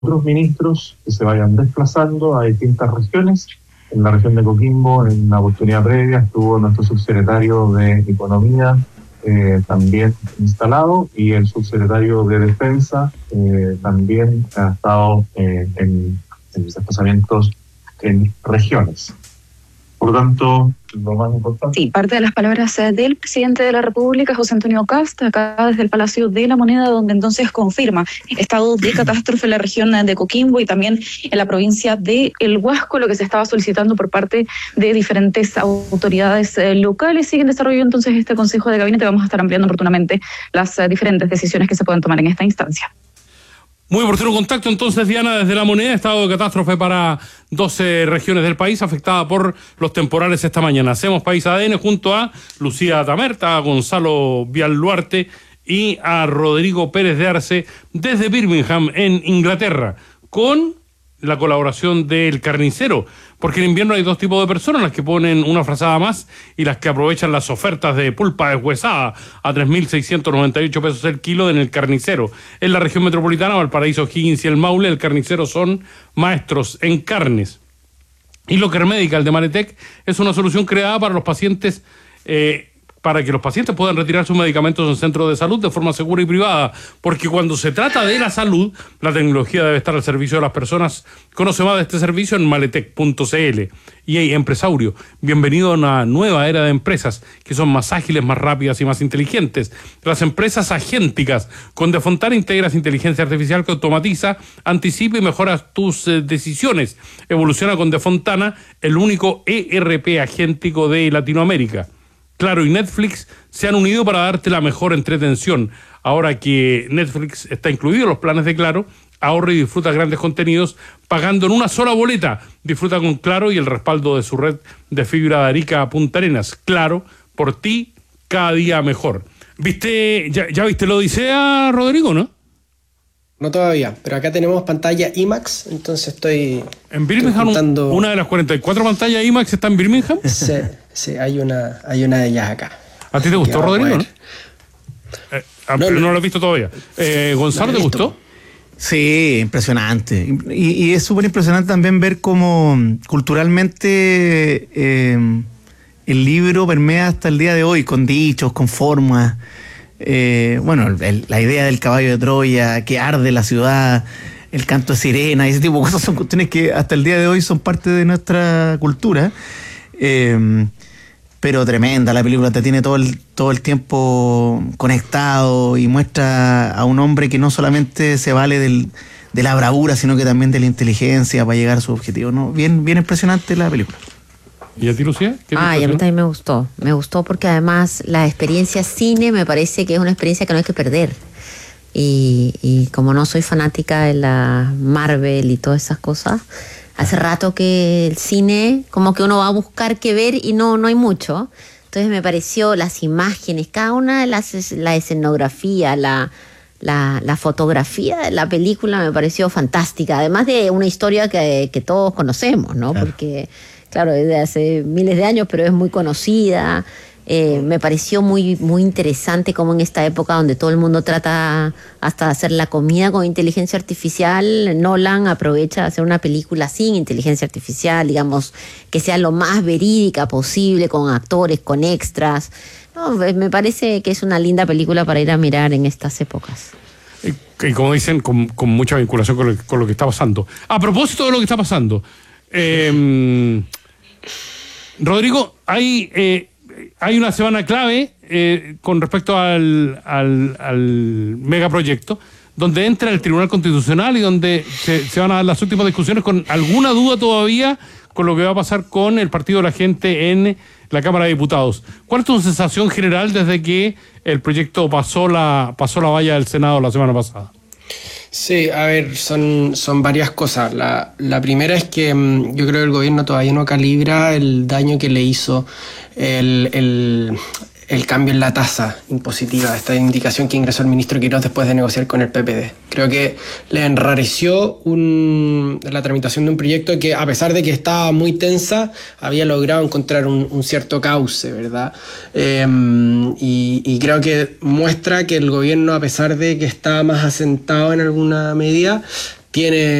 otros ministros que se vayan desplazando a distintas regiones. En la región de Coquimbo, en una oportunidad previa, estuvo nuestro subsecretario de Economía también instalado, y el subsecretario de Defensa también ha estado en desplazamientos en regiones. Por lo tanto, lo más importante... Sí, parte de las palabras del presidente de la República, José Antonio Kast, acá desde el Palacio de la Moneda, donde entonces confirma estado de catástrofe en la región de Coquimbo y también en la provincia de El Huasco, lo que se estaba solicitando por parte de diferentes autoridades locales. Sigue en desarrollo entonces este Consejo de Gabinete. Vamos a estar ampliando oportunamente las diferentes decisiones que se pueden tomar en esta instancia. Muy oportuno contacto entonces, Diana, desde La Moneda. Estado de catástrofe para 12 regiones del país afectada por los temporales esta mañana. Hacemos País ADN junto a Lucía Tamerta, a Gonzalo Vialluarte y a Rodrigo Pérez de Arce desde Birmingham, en Inglaterra, con la colaboración del carnicero, porque en invierno hay dos tipos de personas: las que ponen una frazada más y las que aprovechan las ofertas de pulpa deshuesada a 3.698 pesos el kilo en el carnicero. En la región metropolitana, Valparaíso, Higgins y el Maule, el carnicero son maestros en carnes. Y Locker Medical de Maletec es una solución creada para los pacientes, para que los pacientes puedan retirar sus medicamentos en centros de salud de forma segura y privada, porque cuando se trata de la salud, la tecnología debe estar al servicio de las personas. Conoce más de este servicio en maletec.cl. Y hey, empresario, bienvenido a una nueva era de empresas que son más ágiles, más rápidas y más inteligentes. Las empresas agénticas. Con De Fontana integras inteligencia artificial que automatiza, anticipa y mejora tus decisiones. Evoluciona con De Fontana, el único ERP agéntico de Latinoamérica. Claro y Netflix se han unido para darte la mejor entretención. Ahora que Netflix está incluido en los planes de Claro, ahorra y disfruta grandes contenidos pagando en una sola boleta. Disfruta con Claro y el respaldo de su red de fibra de Arica a Punta Arenas. Claro, por ti, cada día mejor. ¿Viste? ¿Ya viste la Odisea, Rodrigo, no? No todavía, pero acá tenemos pantalla IMAX, entonces estoy... ¿En Birmingham juntando... una de las 44 pantallas IMAX está en Birmingham? Sí, hay una de ellas acá. ¿A ti te gustó, Rodrigo, no? Pero no lo he visto todavía. ¿Gonzalo, te gustó? Sí, impresionante. Y es súper impresionante también ver cómo culturalmente el libro permea hasta el día de hoy, con dichos, con formas. La idea del caballo de Troya, que arde la ciudad, el canto de sirena, y ese tipo de cosas son cuestiones que hasta el día de hoy son parte de nuestra cultura. Pero tremenda la película, te tiene todo el tiempo conectado y muestra a un hombre que no solamente se vale de la bravura, sino que también de la inteligencia para llegar a su objetivo, ¿no? Bien impresionante la película. ¿Y a ti, Lucía? Y a mí también me gustó. Me gustó porque además la experiencia cine me parece que es una experiencia que no hay que perder. Y como no soy fanática de la Marvel y todas esas cosas, hace rato que el cine, como que uno va a buscar qué ver y no hay mucho. Entonces me pareció las imágenes, cada una de la escenografía, la fotografía de la película me pareció fantástica. Además de una historia que todos conocemos, ¿no? Claro. Porque, claro, desde hace miles de años, pero es muy conocida. Me pareció muy, muy interesante cómo en esta época donde todo el mundo trata hasta de hacer la comida con inteligencia artificial, Nolan aprovecha de hacer una película sin inteligencia artificial, digamos, que sea lo más verídica posible, con actores, con extras. No, me parece que es una linda película para ir a mirar en estas épocas. Y como dicen, con mucha vinculación con lo que está pasando. A propósito de lo que está pasando, Rodrigo, hay una semana clave con respecto al megaproyecto, donde entra el Tribunal Constitucional y donde se van a dar las últimas discusiones, con alguna duda todavía con lo que va a pasar con el Partido de la Gente en la Cámara de Diputados. ¿Cuál es tu sensación general desde que el proyecto pasó la valla del Senado la semana pasada? Sí, a ver, son varias cosas. La primera es que yo creo que el gobierno todavía no calibra el daño que le hizo el cambio en la tasa impositiva, esta indicación que ingresó el ministro Quirós después de negociar con el PPD. Creo que le enrareció la tramitación de un proyecto que, a pesar de que estaba muy tensa, había logrado encontrar un cierto cauce, ¿verdad? Y creo que muestra que el gobierno, a pesar de que está más asentado en alguna medida, tiene